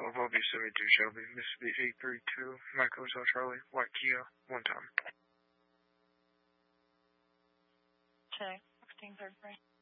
Bobby 72 Shelby, Mississippi 832, Mike Hotel Charlie, White Kia, 1 time. Okay, 16 third frame.